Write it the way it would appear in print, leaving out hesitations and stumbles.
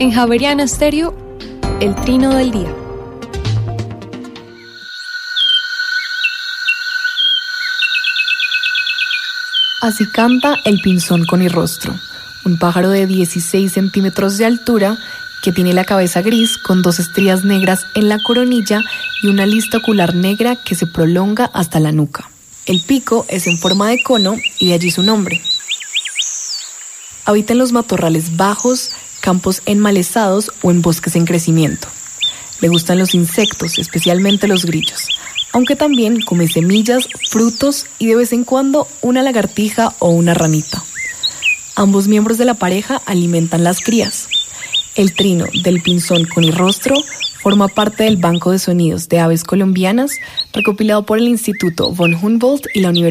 En Javeriana Stereo, el trino del día. Así canta el pinzón conirrostro, un pájaro de 16 centímetros de altura que tiene la cabeza gris con 2 estrías negras en la coronilla y una lista ocular negra que se prolonga hasta la nuca. El pico es en forma de cono y de allí su nombre. Habita en los matorrales bajos, campos enmalezados o en bosques en crecimiento. Le gustan los insectos, especialmente los grillos, aunque también come semillas, frutos y de vez en cuando una lagartija o una ranita. Ambos miembros de la pareja alimentan las crías. El trino del pinzón conirrostro forma parte del Banco de Sonidos de Aves Colombianas, recopilado por el Instituto von Humboldt y la Universidad